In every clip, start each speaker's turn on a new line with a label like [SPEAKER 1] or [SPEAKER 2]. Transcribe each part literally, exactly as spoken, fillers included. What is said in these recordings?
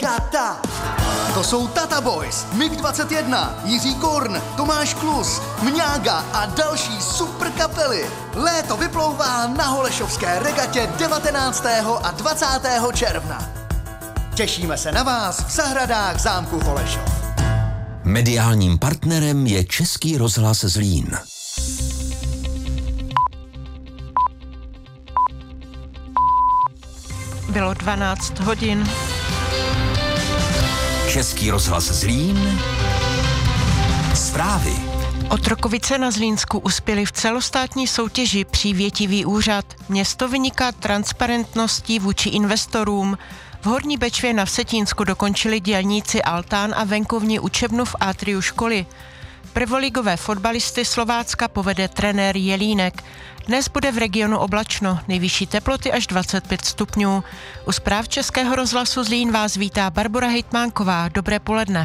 [SPEAKER 1] Tata. To jsou Tata Boys, Mig dvacet jedna, Jiří Korn, Tomáš Klus, Mňága a další super kapely. Léto vyplouvá na holešovské regatě devatenáctého a dvacátého června. Těšíme se na vás v zahradách zámku Holešov.
[SPEAKER 2] Mediálním partnerem je Český rozhlas Zlín.
[SPEAKER 3] Bylo dvanáct hodin.
[SPEAKER 2] Český rozhlas Zlín. Zprávy.
[SPEAKER 3] Otrokovice na Zlínsku uspěly v celostátní soutěži Přívětivý úřad. Město vyniká transparentností vůči investorům. V Horní Bečvě na Vsetínsku dokončili dělníci altán a venkovní učebnu v atriu školy. Prvoligové fotbalisty Slovácka povede trenér Jelínek. Dnes bude v regionu oblačno, nejvyšší teploty až dvacet pět stupňů. U zpráv Českého rozhlasu Zlín vás vítá Barbora Hejtmánková. Dobré poledne.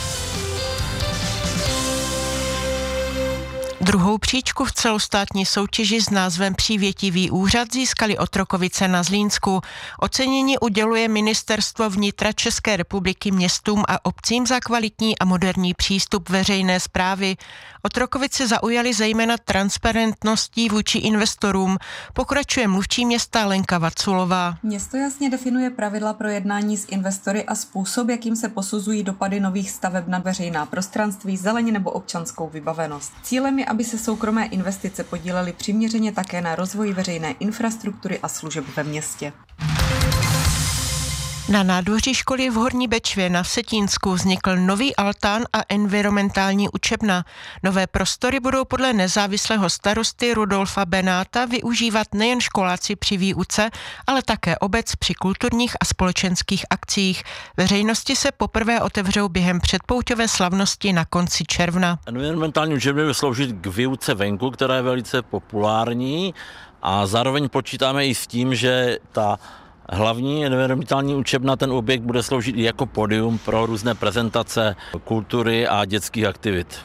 [SPEAKER 3] Druhou příčku v celostátní soutěži s názvem Přívětivý úřad získali Otrokovice na Zlínsku. Ocenění uděluje Ministerstvo vnitra České republiky městům a obcím za kvalitní a moderní přístup veřejné správy. Otrokovice zaujaly zejména transparentností vůči investorům, pokračuje mluvčí města Lenka Vaculová.
[SPEAKER 4] Město jasně definuje pravidla pro jednání s investory a způsob, jakým se posuzují dopady nových staveb na veřejná prostranství, zeleň nebo občanskou vybavenost. Cílem je, aby se soukromé investice podílely přiměřeně také na rozvoji veřejné infrastruktury a služeb ve městě.
[SPEAKER 3] Na nádvoří školy v Horní Bečvě na Vsetínsku vznikl nový altán a environmentální učebna. Nové prostory budou podle nezávislého starosty Rudolfa Benáta využívat nejen školáci při výuce, ale také obec při kulturních a společenských akcích. Veřejnosti se poprvé otevřou během předpouťové slavnosti na konci června.
[SPEAKER 5] Environmentální učebna bude sloužit k výuce venku, která je velice populární, a zároveň počítáme i s tím, že ta hlavní environmentální učebna, ten objekt bude sloužit i jako pódium pro různé prezentace kultury a dětských aktivit.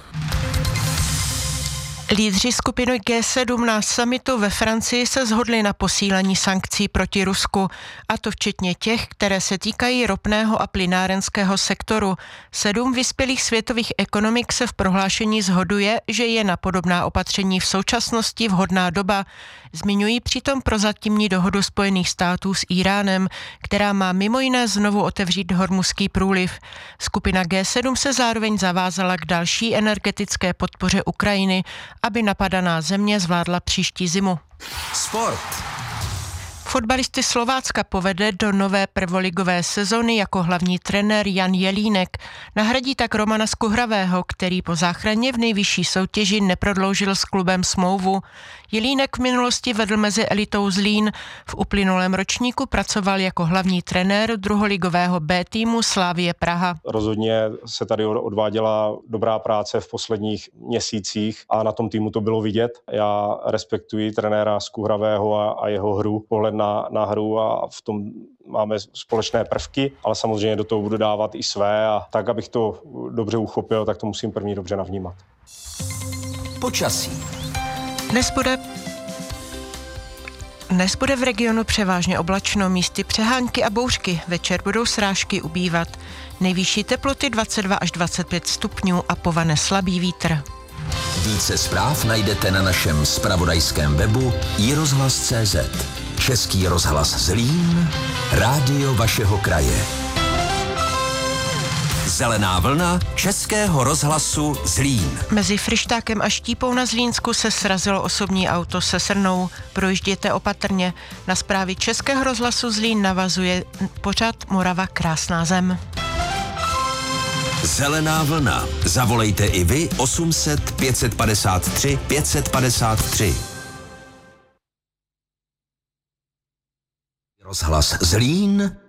[SPEAKER 3] Lídři skupiny G sedm na summitu ve Francii se shodli na posílení sankcí proti Rusku, a to včetně těch, které se týkají ropného a plynárenského sektoru. Sedm vyspělých světových ekonomik se v prohlášení shoduje, že je na podobná opatření v současnosti vhodná doba. Zmiňují přitom prozatímní dohodu Spojených států s Íránem, která má mimo jiné znovu otevřít Hormuzský průliv. Skupina G sedm se zároveň zavázala k další energetické podpoře Ukrajiny, aby napadaná země zvládla příští zimu.
[SPEAKER 2] Sport.
[SPEAKER 3] Fotbalisty Slovácka povede do nové prvoligové sezony jako hlavní trenér Jan Jelínek. Nahradí tak Romana Skuhravého, který po záchraně v nejvyšší soutěži neprodloužil s klubem smlouvu. Jelínek v minulosti vedl mezi elitou Zlín. V uplynulém ročníku pracoval jako hlavní trenér druholigového B týmu Slavie Praha.
[SPEAKER 6] Rozhodně se tady odváděla dobrá práce v posledních měsících a na tom týmu to bylo vidět. Já respektuji trenéra Skuhravého a, a jeho hru, pohled na, na hru, a v tom máme společné prvky, ale samozřejmě do toho budu dávat i své, a tak, abych to dobře uchopil, tak to musím první dobře navnímat.
[SPEAKER 2] Počasí.
[SPEAKER 3] Dnes bude Dnes bude v regionu převážně oblačno, místy přehánky a bouřky, večer budou srážky ubývat. Nejvyšší teploty dvacet dva až dvacet pět stupňů a povane slabý vítr.
[SPEAKER 2] Více zpráv najdete na našem zpravodajském webu i rozhlas tečka cé zet. Český rozhlas Zlín, rádio vašeho kraje. Zelená vlna Českého rozhlasu Zlín.
[SPEAKER 3] Mezi Fryštákem a Štípou na Zlínsku se srazilo osobní auto se srnou. Projezděte opatrně. Na zprávy Českého rozhlasu Zlín navazuje pořad Morava krásná zem.
[SPEAKER 2] Zelená vlna. Zavolejte i vy osm set pět padesát tři pět padesát tři. Rozhlas Zlín.